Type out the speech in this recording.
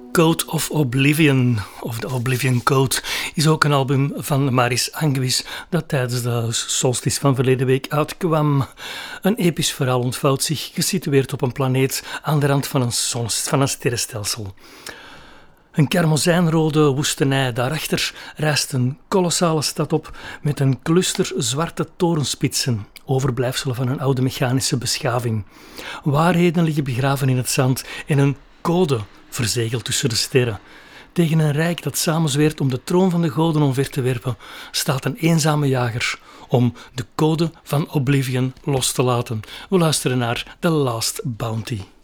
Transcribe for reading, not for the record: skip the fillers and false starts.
Code of Oblivion, of de Oblivion Code, is ook een album van Maris Anguis dat tijdens de solstice van verleden week uitkwam. Een episch verhaal ontvouwt zich, gesitueerd op een planeet aan de rand van een sterrenstelsel. Een kermozijnrode woestenij, daarachter rijst een kolossale stad op met een cluster zwarte torenspitsen, overblijfselen van een oude mechanische beschaving. Waarheden liggen begraven in het zand en een code verzegeld tussen de sterren. Tegen een rijk dat samenzweert om de troon van de goden omver te werpen, staat een eenzame jager om de code van Oblivion los te laten. We luisteren naar The Last Bounty.